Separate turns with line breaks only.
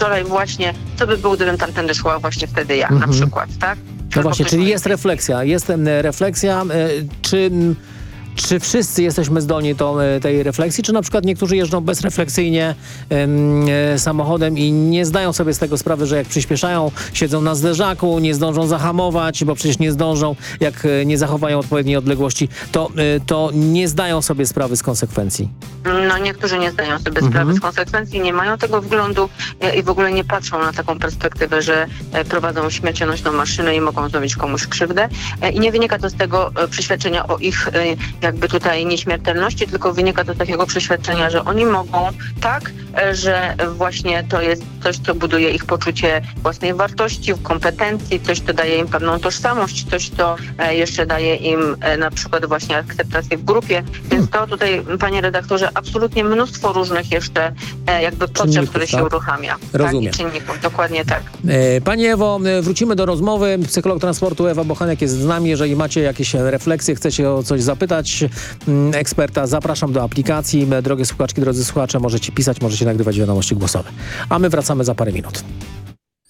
wczoraj właśnie, co by było, gdybym tamtędy szła właśnie wtedy ja na przykład, tak?
No właśnie, czyli jest refleksja. Jest refleksja. Czy wszyscy jesteśmy zdolni do tej refleksji, czy na przykład niektórzy jeżdżą bezrefleksyjnie samochodem i nie zdają sobie z tego sprawy, że jak przyspieszają, siedzą na zderzaku, nie zdążą zahamować, bo przecież nie zdążą, jak nie zachowają odpowiedniej odległości, to nie zdają sobie sprawy z konsekwencji.
No niektórzy nie zdają sobie sprawy z konsekwencji, nie mają tego wglądu i w ogóle nie patrzą na taką perspektywę, że prowadzą śmiercionośną maszynę i mogą zrobić komuś krzywdę. I nie wynika to z tego przeświadczenia o ich jakby tutaj nieśmiertelności, tylko wynika to z takiego przeświadczenia, że oni mogą tak, że właśnie to jest coś, co buduje ich poczucie własnej wartości, kompetencji, coś, co daje im pewną tożsamość, coś, co jeszcze daje im na przykład właśnie akceptację w grupie. Więc to tutaj, panie redaktorze, absolutnie mnóstwo różnych jeszcze jakby potrzeb, które się uruchamia.
Rozumiem.
Tak, i czynników, dokładnie tak.
Pani Ewo, wrócimy do rozmowy. Psycholog transportu Ewa Bochaniak jest z nami. Jeżeli macie jakieś refleksje, chcecie o coś zapytać eksperta, zapraszam do aplikacji. Drogie słuchaczki, drodzy słuchacze, możecie pisać, możecie nagrywać wiadomości głosowe. A my wracamy za parę minut.